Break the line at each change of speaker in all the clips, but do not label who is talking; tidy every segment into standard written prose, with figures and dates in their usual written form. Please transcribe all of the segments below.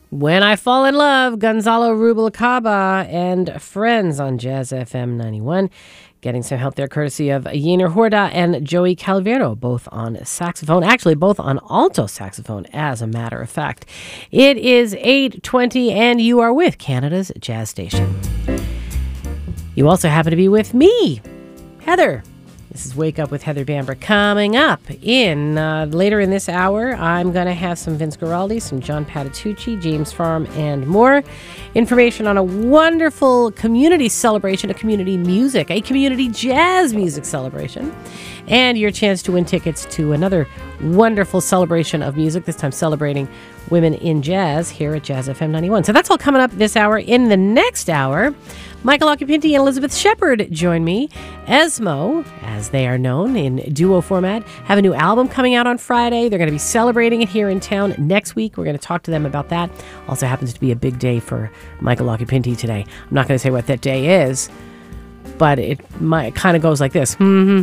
When I Fall in Love, Gonzalo Rubalcaba and Friends on Jazz FM 91. Getting some help there courtesy of Yener Horda and Joey Calvero, both on saxophone. Actually, both on alto saxophone, as a matter of fact. It is 8:20 and you are with Canada's Jazz Station. You also happen to be with me, Heather. This is Wake Up with Heather Bambrick. Coming up in later in this hour, I'm going to have some Vince Guaraldi, some John Patitucci, James Farm, and more information on a wonderful community celebration, a community jazz music celebration, and your chance to win tickets to another wonderful celebration of music, this time celebrating women in jazz here at Jazz FM 91. So that's all coming up this hour. In the next hour, Michael Occhipinti and Elizabeth Shepard join me. Esmo, as they are known in duo format, have a new album coming out on Friday. They're going to be celebrating it here in town next week. We're going to talk to them about that. Also happens to be a big day for Michael Occhipinti today. I'm not going to say what that day is, but it kind of goes like this.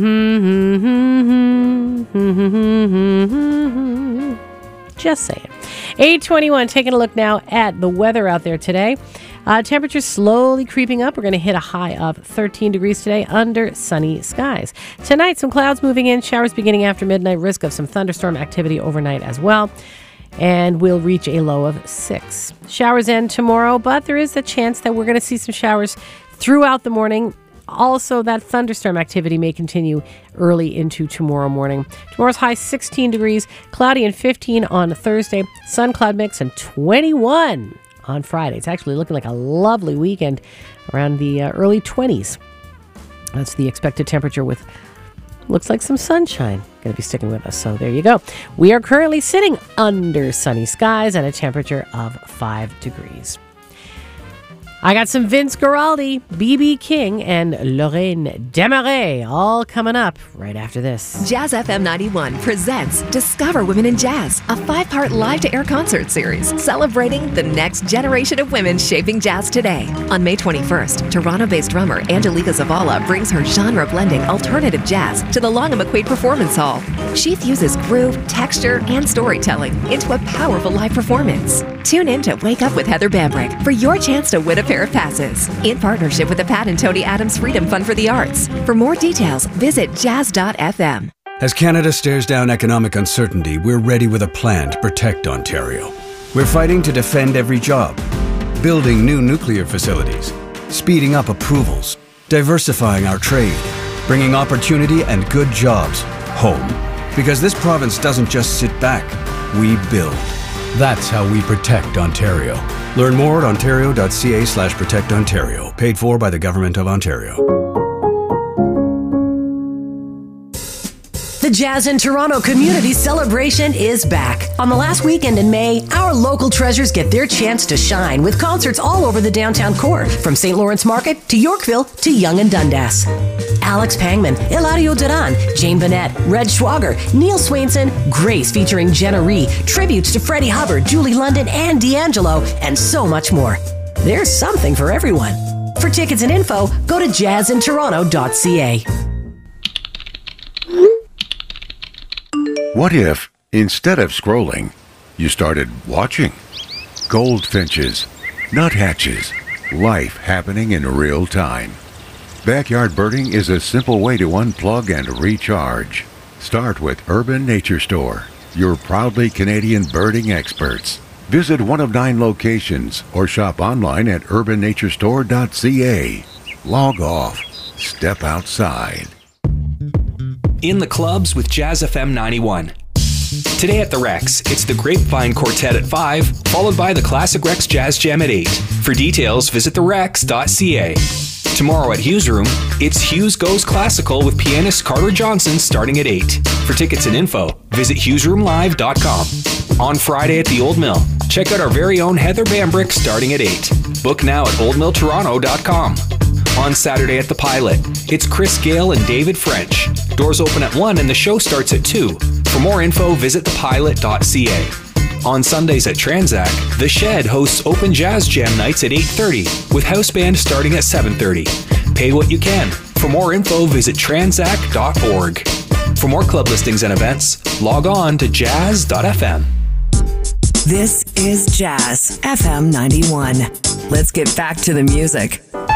Just saying. 8:21, taking a look now at the weather out there today. Temperatures slowly creeping up. We're going to hit a high of 13 degrees today under sunny skies. Tonight, some clouds moving in, showers beginning after midnight, risk of some thunderstorm activity overnight as well. And we'll reach a low of 6. Showers end tomorrow, but there is a chance that we're going to see some showers throughout the morning. Also, that thunderstorm activity may continue early into tomorrow morning. Tomorrow's high 16 degrees, cloudy and 15 on Thursday, sun cloud mix and 21 on Friday. It's actually looking like a lovely weekend around the early 20s. That's the expected temperature with looks like some sunshine going to be sticking with us. So there you go. We are currently sitting under sunny skies at a temperature of 5 degrees. I got some Vince Guaraldi, B.B. King, and Lorraine Desmarais all coming up right after this.
Jazz FM 91 presents Discover Women in Jazz, a 5-part live-to-air concert series celebrating the next generation of women shaping jazz today. On May 21st, Toronto-based drummer Angelica Zavala brings her genre-blending alternative jazz to the Long & McQuaid Performance Hall. She fuses groove, texture, and storytelling into a powerful live performance. Tune in to Wake Up with Heather Bambrick for your chance to win a pair of passes in partnership with the Pat and Tony Adams Freedom Fund for the Arts. For more details, visit jazz.fm.
As Canada stares down economic uncertainty, we're ready with a plan to protect Ontario. We're fighting to defend every job, building new nuclear facilities, speeding up approvals, diversifying our trade, bringing opportunity and good jobs home. Because this province doesn't just sit back, we build. That's how we protect Ontario. Learn more at ontario.ca/protectontario. Paid for by the Government of Ontario.
The Jazz in Toronto Community Celebration is back. On the last weekend in May, our local treasures get their chance to shine with concerts all over the downtown core, from St. Lawrence Market to Yorkville to Yonge and Dundas. Alex Pangman, Eladio Duran, Jane Bennett, Red Schwager, Neil Swainson, Grace featuring Jenna Rhee, tributes to Freddie Hubbard, Julie London, and D'Angelo, and so much more. There's something for everyone. For tickets and info, go to jazzintoronto.ca.
What if, instead of scrolling, you started watching? Goldfinches, nuthatches, life happening in real time. Backyard birding is a simple way to unplug and recharge. Start with Urban Nature Store, your proudly Canadian birding experts. Visit one of 9 locations or shop online at urbannaturestore.ca. Log off. Step outside.
In the clubs with Jazz FM 91. Today at the Rex, it's the Grapevine Quartet at 5, followed by the Classic Rex Jazz Jam at 8. For details, visit therex.ca. Tomorrow at Hughes Room, it's Hughes Goes Classical with pianist Carter Johnson starting at 8. For tickets and info, visit hughesroomlive.com. On Friday at the Old Mill, check out our very own Heather Bambrick starting at 8. Book now at oldmilltoronto.com. On Saturday at the Pilot, it's Chris Gale and David French. Doors open at 1 and the show starts at 2. For more info, visit thepilot.ca. On Sundays at Tranzac, The Shed hosts open jazz jam nights at 8:30 with house band starting at 7:30. Pay what you can. For more info, visit tranzac.org. For more club listings and events, log on to jazz.fm.
This is Jazz FM 91. Let's get back to the music.